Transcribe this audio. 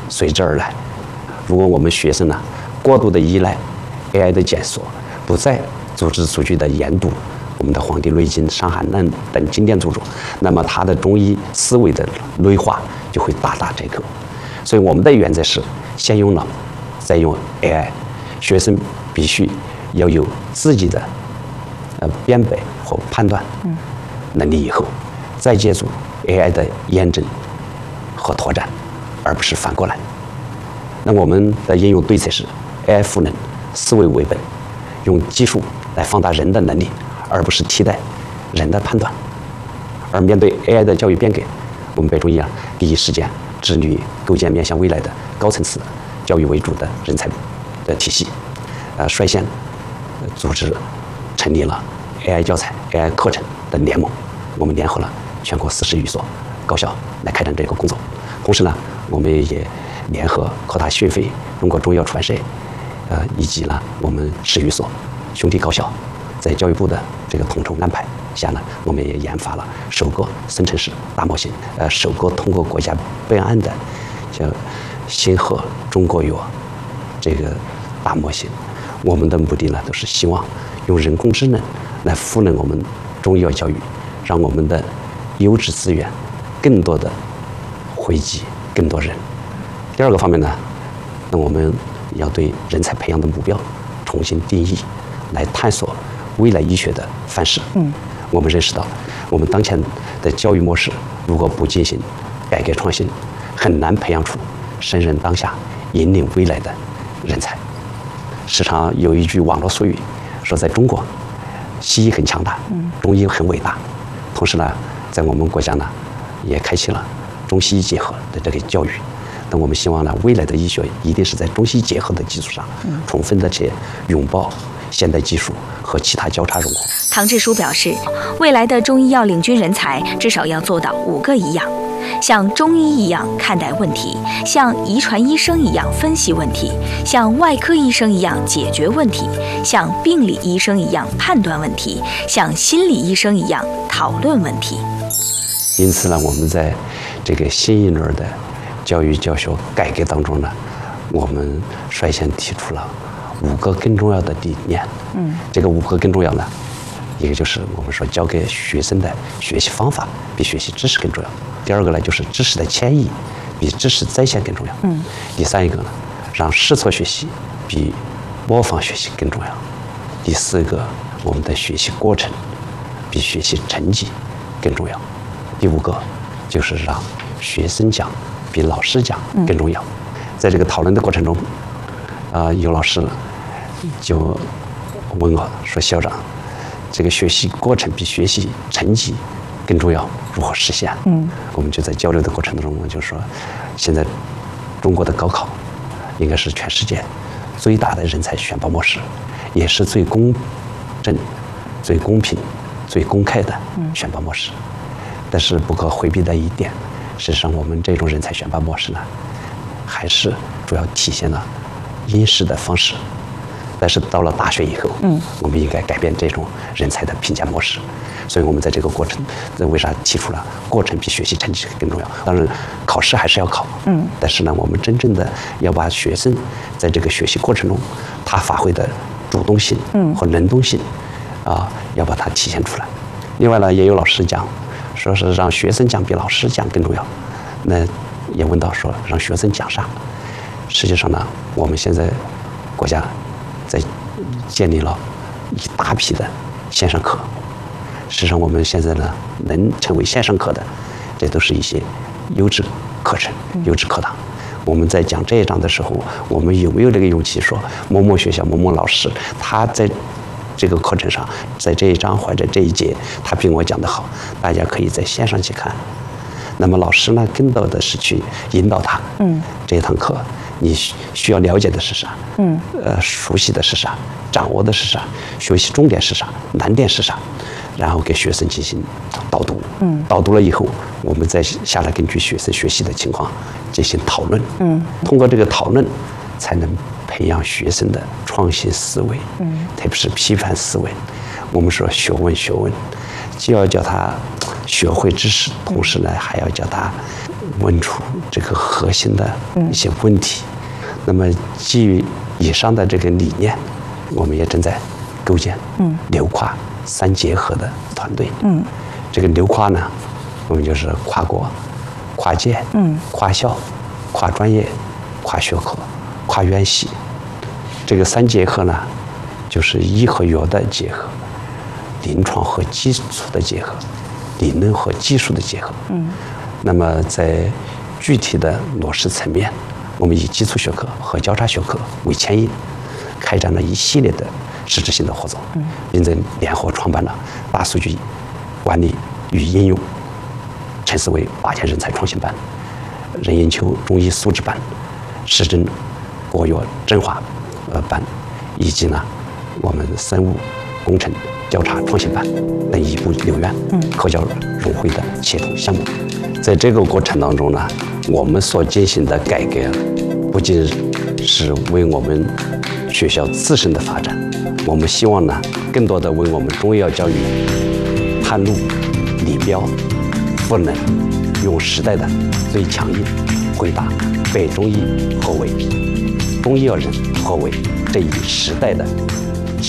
随之而来。如果我们学生呢过度的依赖 AI 的检索，不再组织数据的研读我们的《黄帝内经》《伤寒论》等经典著作，那么他的中医思维的内化就会大打折扣。所以我们的原则是先用脑，再用 AI。学生必须要有自己的辨别和判断能力，以后再借助 AI 的验证和拓展，而不是反过来。那我们的应用对策是 AI 赋能，思维为本，用技术来放大人的能力，而不是替代人的判断。而面对 AI 的教育变革，我们北中医第一时间致力于构建面向未来的高层次教育为主的人才的体系，率先组织成立了 AI 教材、AI 课程的联盟。我们联合了全国40余所高校来开展这个工作。同时呢，我们也联合科大讯飞、中国中医药出版社，以及呢我们10余所兄弟高校，在教育部的这个统筹安排下呢，我们也研发了首个生成式大模型，首个通过国家备案的叫星河中国药这个大模型。我们的目的呢，都是希望用人工智能来赋能我们中医药教育，让我们的优质资源更多的惠及更多人。第二个方面呢，那我们要对人才培养的目标重新定义，来探索未来医学的范式。我们认识到，我们当前的教育模式如果不进行改革创新，很难培养出胜任当下、引领未来的人才。时常有一句网络俗语说，在中国，西医很强大，中医很伟大。同时呢，在我们国家呢，也开启了中西医结合的这个教育。那我们希望呢，未来的医学一定是在中西结合的基础上，充分的去拥抱现代技术和其他交叉融合。 唐志书表示，未来的中医药领军人才至少要做到5个一样：像中医一样看待问题，像遗传医生一样分析问题，像外科医生一样解决问题，像病理医生一样判断问题，像心理医生一样讨论问题。 因此呢，我们在这个新一轮的教育教学改革当中呢，我们率先提出了5个更重要的理念。这个5个更重要呢，一个就是我们说教给学生的学习方法比学习知识更重要。第二个呢，就是知识的迁移比知识再现更重要。第三一个呢，让试错学习比模仿学习更重要。第四个，我们的学习过程比学习成绩更重要。第5个，就是让学生讲比老师讲更重要。在这个讨论的过程中，有老师就问我说：“校长，这个学习过程比学习成绩更重要，如何实现？”我们就在交流的过程当中，我就说，现在中国的高考应该是全世界最大的人才选拔模式，也是最公正、最公平、最公开的选拔模式。但是不可回避的一点，事实上我们这种人才选拔模式呢，还是主要体现了应试的方式。但是到了大学以后，我们应该改变这种人才的评价模式。所以我们在这个过程，为啥提出了过程比学习成绩更重要？当然，考试还是要考，但是呢，我们真正的要把学生在这个学习过程中，他发挥的主动性和能动性，要把它体现出来。另外呢，也有老师讲，说是让学生讲比老师讲更重要。那也问到说，让学生讲啥？实际上呢，我们现在国家在建立了一大批的线上课。实际上，我们现在呢，能成为线上课的，这都是一些优质课程、优质课堂。我们在讲这一章的时候，我们有没有这个勇气说，某某学校、某某老师，他在这个课程上，在这一章或者这一节，他比我讲得好，大家可以在线上去看。那么老师呢，更多的是去引导他，这堂课你需要了解的是啥？熟悉的是啥？掌握的是啥？学习重点是啥？难点是啥？然后给学生进行导读。导读了以后，我们再下来根据学生学习的情况进行讨论。通过这个讨论，才能培养学生的创新思维，特别是批判思维。我们说学问，既要教他学会知识，同时呢，还要教他问出这个核心的一些问题。那么基于以上的这个理念，我们也正在构建留跨3结合的团队。这个留跨呢，我们就是跨国、跨界、跨校、跨专业、跨学科、跨院系。这个3结合呢，就是医和药的结合，临床和基础的结合，理论和技术的结合。那么在具体的落实层面，我们以基础学科和交叉学科为牵引，开展了一系列的实质性的活动，并且联合创办了大数据管理与应用，称之为8届人才创新班、任应秋中医素质班、市政国药正化班，以及呢我们生物工程交叉创新班等1部6院科教融汇的协同项目。在这个过程当中呢，我们所进行的改革，不仅是为我们学校自身的发展，我们希望呢，更多的为我们中医药教育探路、立标、赋能，用时代的最强硬回答北中医何为、中医药人何为这一时代的